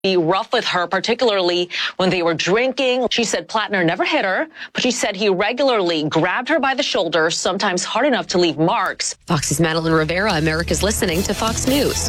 Be rough with her, particularly when they were drinking. She said Plattner never hit her, but she said he regularly grabbed her by the shoulder, sometimes hard enough to leave marks. Fox's Madeline Rivera, America's listening to Fox News.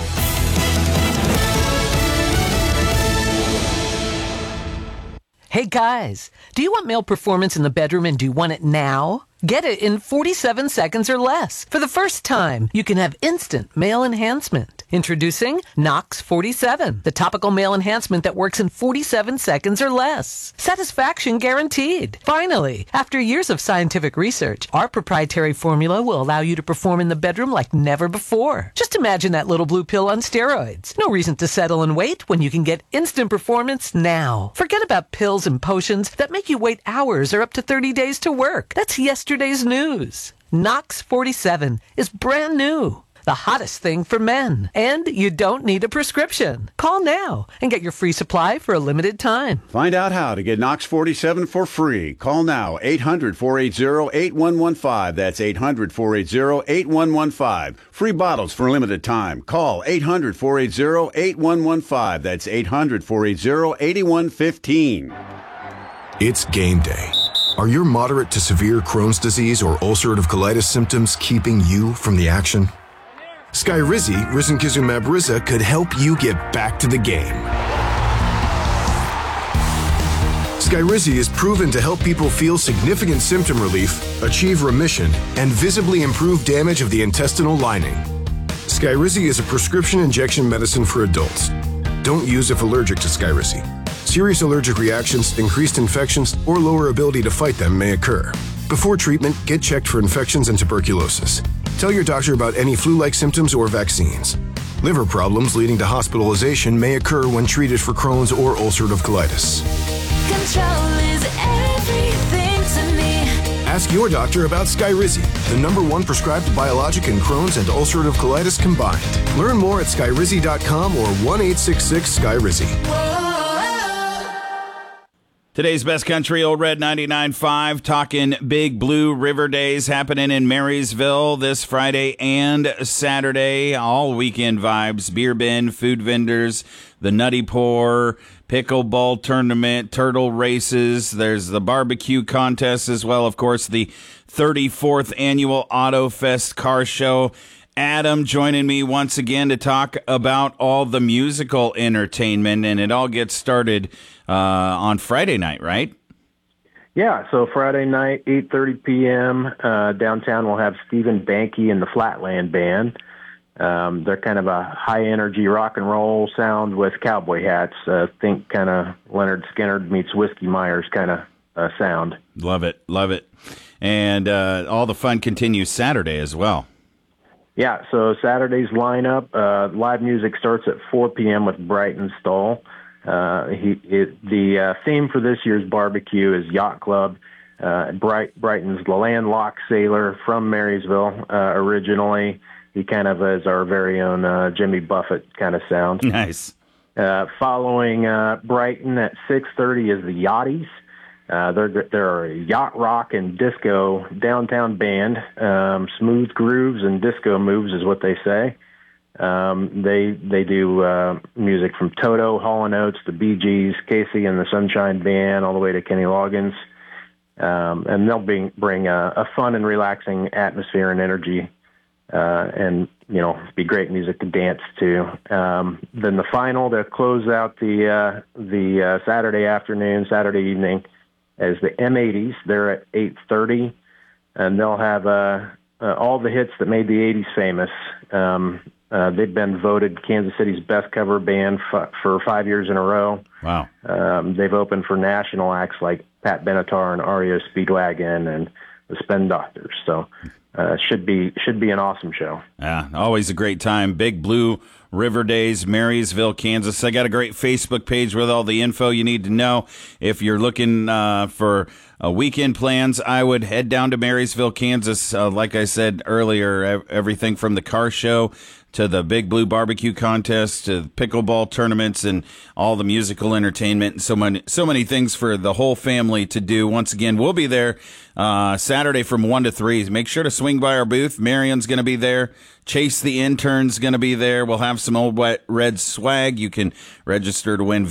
Hey guys, do you want male performance in the bedroom and do you want it now? Get it in 47 seconds or less. For the first time, you can have instant male enhancement. Introducing Knox 47, the topical male enhancement that works in 47 seconds or less. Satisfaction guaranteed. Finally, after years of scientific research, our proprietary formula will allow you to perform in the bedroom like never before. Just imagine that little blue pill on steroids. No reason to settle and wait when you can get instant performance now. Forget about pills and potions that make you wait hours or up to 30 days to work. That's yesterday's news. Knox 47 is brand new. The hottest thing for men. And you don't need a prescription. Call now and get your free supply for a limited time. Find out how to get Knox 47 for free. Call now, 800-480-8115. That's 800-480-8115. Free bottles for a limited time. Call 800-480-8115. That's 800-480-8115. It's game day. Are your moderate to severe Crohn's disease or ulcerative colitis symptoms keeping you from the action? Skyrizi, risankizumab Riza, could help you get back to the game. Skyrizi is proven to help people feel significant symptom relief, achieve remission, and visibly improve damage of the intestinal lining. Skyrizi is a prescription injection medicine for adults. Don't use if allergic to Skyrizi. Serious allergic reactions, increased infections, or lower ability to fight them may occur. Before treatment, get checked for infections and tuberculosis. Tell your doctor about any flu-like symptoms or vaccines. Liver problems leading to hospitalization may occur when treated for Crohn's or ulcerative colitis. Control is everything to me. Ask your doctor about Skyrizi, the #1 prescribed biologic in Crohn's and ulcerative colitis combined. Learn more at skyrizi.com or 1-866-SKYRIZI. Today's Best Country, Old Red 99.5, talking Big Blue River Days happening in Marysville this Friday and Saturday. All weekend vibes, beer bin, food vendors, the Nutty Pour, pickleball tournament, turtle races. There's the barbecue contest as well. Of course, the 34th annual Auto Fest car show. Adam joining me once again to talk about all the musical entertainment, and it all gets started on Friday night, right? Yeah, so Friday night, 8:30 p.m., downtown we'll have Stephen Banky and the Flatland Band. They're kind of a high-energy rock and roll sound with cowboy hats. Think kind of Leonard Skinner meets Whiskey Myers kind of sound. Love it, love it. And all the fun continues Saturday as well. Yeah, so Saturday's lineup, live music starts at 4 p.m. with Brighton Stoll. The theme for this year's barbecue is Yacht Club. Brighton's the landlocked sailor from Marysville originally. He kind of is our very own Jimmy Buffett kind of sound. Nice. Following Brighton at 6:30 is the Yachties. They're a yacht rock and disco downtown band. Smooth grooves and disco moves is what they say. They do music from Toto, Hall & Oates, the Bee Gees, Casey and the Sunshine Band, all the way to Kenny Loggins. And they'll bring a fun and relaxing atmosphere and energy, and be great music to dance to. Then the final to close out the Saturday evening, is the M80s. They're at 8:30, and they'll have all the hits that made the 80s famous. They've been voted Kansas City's best cover band for 5 years in a row. Wow. They've opened for national acts like Pat Benatar and REO Speedwagon and the Spin Doctors. So should be an awesome show. Yeah, always a great time. Big Blue River Days, Marysville, Kansas. I got a great Facebook page with all the info you need to know. If you're looking for weekend plans, I would head down to Marysville, Kansas. Like I said earlier, everything from the car show to the Big Blue Barbecue Contest, to pickleball tournaments, and all the musical entertainment, and so many things for the whole family to do. Once again, we'll be there Saturday from 1 to 3. Make sure to swing by our booth. Marion's going to be there. Chase the Intern's going to be there. We'll have some Old Wet Red swag. You can register to win